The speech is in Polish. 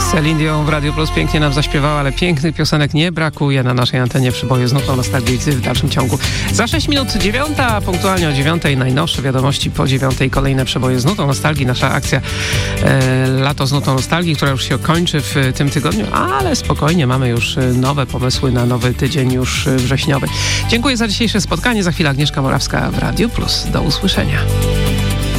Celine Dion w Radio Plus pięknie nam zaśpiewała, ale pięknych piosenek nie brakuje na naszej antenie Przeboju z nutą nostalgii w dalszym ciągu. Za 6 minut 9, a punktualnie o 9 najnowsze wiadomości, po 9 kolejne Przeboje z nutą nostalgii. Nasza akcja Lato z nutą nostalgii, która już się kończy w tym tygodniu, ale spokojnie, mamy już nowe pomysły na nowy tydzień już wrześniowy. Dziękuję za dzisiejsze spotkanie. Za chwilę Agnieszka Morawska w Radio Plus. Do usłyszenia.